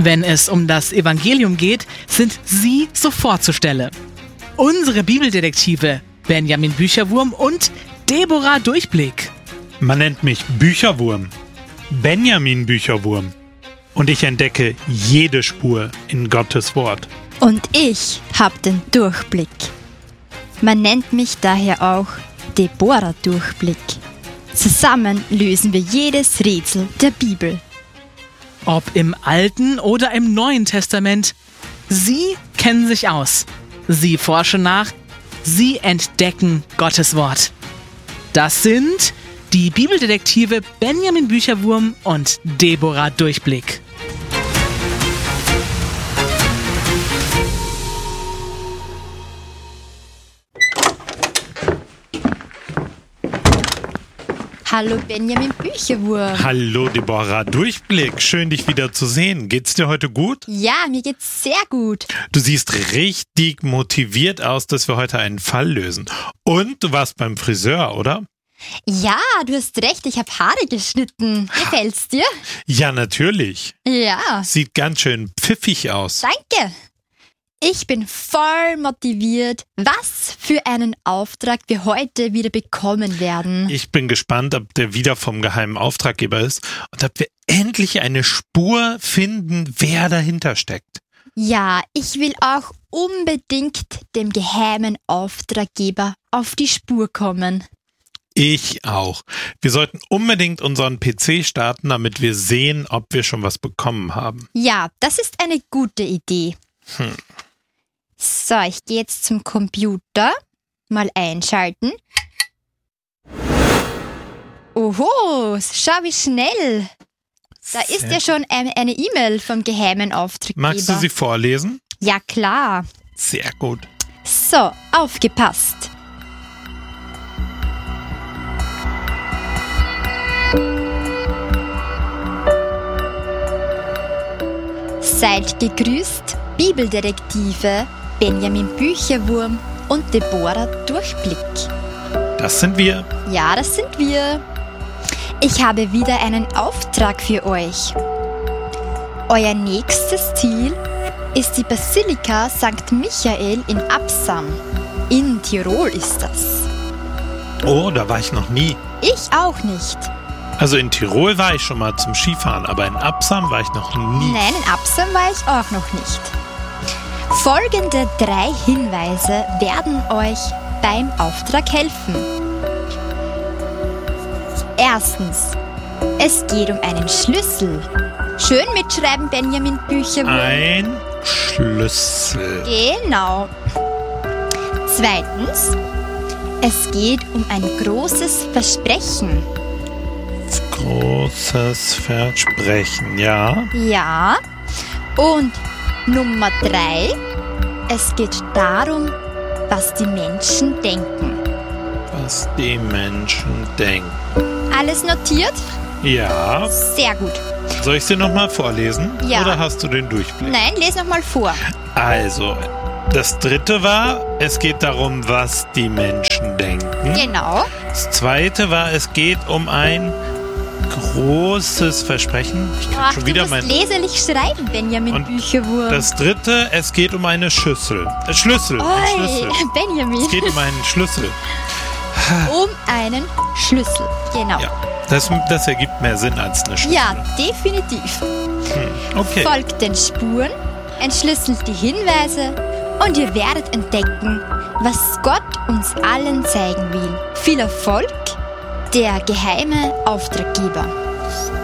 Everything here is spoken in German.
Wenn es um das Evangelium geht, sind sie sofort zur Stelle. Unsere Bibeldetektive Benjamin Bücherwurm und Deborah Durchblick. Man nennt mich Bücherwurm, Benjamin Bücherwurm. Und ich entdecke jede Spur in Gottes Wort. Und ich habe den Durchblick. Man nennt mich daher auch Deborah Durchblick. Zusammen lösen wir jedes Rätsel der Bibel. Ob im Alten oder im Neuen Testament, sie kennen sich aus. Sie forschen nach, sie entdecken Gottes Wort. Das sind die Bibeldetektive Benjamin Bücherwurm und Deborah Durchblick. Hallo Benjamin Bücherwurm. Hallo Deborah Durchblick, schön dich wieder zu sehen. Geht's dir heute gut? Ja, mir geht's sehr gut. Du siehst richtig motiviert aus, dass wir heute einen Fall lösen. Und du warst beim Friseur, oder? Ja, du hast recht, ich habe Haare geschnitten. Gefällt's dir? Ja, natürlich. Ja. Sieht ganz schön pfiffig aus. Danke. Ich bin voll motiviert, was für einen Auftrag wir heute wieder bekommen werden. Ich bin gespannt, ob der wieder vom geheimen Auftraggeber ist und ob wir endlich eine Spur finden, wer dahinter steckt. Ja, ich will auch unbedingt dem geheimen Auftraggeber auf die Spur kommen. Ich auch. Wir sollten unbedingt unseren PC starten, damit wir sehen, ob wir schon was bekommen haben. Ja, das ist eine gute Idee. So, ich gehe jetzt zum Computer. Mal einschalten. Oho, schau wie schnell. Da ist ja schon eine E-Mail vom geheimen Auftraggeber. Magst du sie vorlesen? Ja, klar. Sehr gut. So, aufgepasst. Seid gegrüßt, Bibeldetektive Benjamin Bücherwurm und Deborah Durchblick. Das sind wir. Ja, das sind wir. Ich habe wieder einen Auftrag für euch. Euer nächstes Ziel ist die Basilika St. Michael in Absam. In Tirol ist das. Oh, da war ich noch nie. Ich auch nicht. Also in Tirol war ich schon mal zum Skifahren, aber in Absam war ich noch nie. Nein, in Absam war ich auch noch nicht. Folgende 3 Hinweise werden euch beim Auftrag helfen. Erstens, es geht um einen Schlüssel. Schön mitschreiben, Benjamin Bücherwurm. Ein Schlüssel. Genau. Zweitens, es geht um ein großes Versprechen. Großes Versprechen, ja. Ja. Und Nummer 3, es geht darum, was die Menschen denken. Was die Menschen denken. Alles notiert? Ja. Sehr gut. Soll ich sie nochmal vorlesen? Ja. Oder hast du den Durchblick? Nein, les nochmal vor. Also, das 3. war, es geht darum, was die Menschen denken. Genau. Das 2. war, es geht um ein großes Versprechen. Ich kann Ach, schon wieder du musst leserlich schreiben, Benjamin Und Bücherwurm. Das 3. es geht um eine Schüssel. Schlüssel. Ein Schlüssel. Benjamin. Es geht um einen Schlüssel. Um einen Schlüssel. Genau. Ja, das ergibt mehr Sinn als eine Schüssel. Ja, definitiv. Okay. Folgt den Spuren, entschlüsselt die Hinweise und ihr werdet entdecken, was Gott uns allen zeigen will. Viel Erfolg, der geheime Auftraggeber.